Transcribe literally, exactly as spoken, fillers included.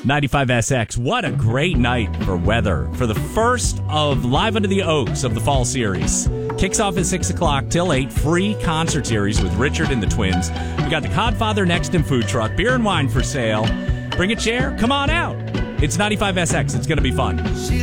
ninety-five S X. What a great night for weather for the first of Live Under the Oaks of the fall series. Kicks off at six o'clock till eight. Free concert series with Richard and the Twins. We got the Codfather next in food truck. Beer and wine for sale. Bring a chair. Come on out. It's ninety-five S X. It's going to be fun.